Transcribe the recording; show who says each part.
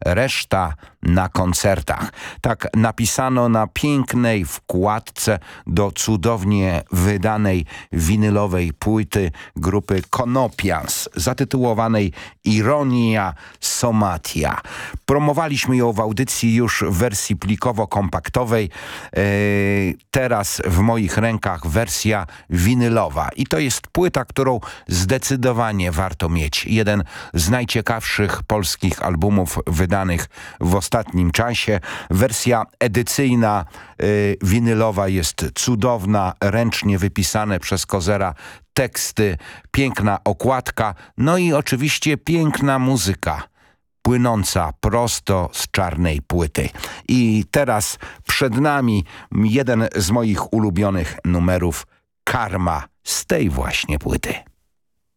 Speaker 1: reszta na koncertach. Tak napisano na pięknej wkładce do cudownie wydanej winylowej płyty grupy Konopians, zatytułowanej Ironia Somatia. Promowaliśmy ją w audycji już w wersji plikowo-kompaktowej. Teraz w moich rękach wersja winylowa. I to jest płyta, którą zdecydowanie warto mieć. Jeden z najciekawszych polskich albumów wydanych w ostatnim czasie. Wersja edycyjna winylowa jest cudowna, ręcznie wypisane przez Kozera teksty, piękna okładka, no i oczywiście piękna muzyka płynąca prosto z czarnej płyty. I teraz przed nami jeden z moich ulubionych numerów, Karma, z tej właśnie płyty.